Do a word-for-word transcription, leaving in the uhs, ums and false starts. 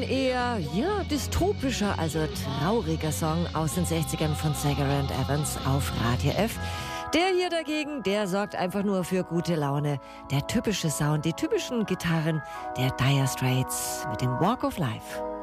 eher, ja, dystopischer, also trauriger Song aus den sechzigern von Sager and Evans auf Radio F. Der hier dagegen, der sorgt einfach nur für gute Laune. Der typische Sound, die typischen Gitarren der Dire Straits mit dem Walk of Life.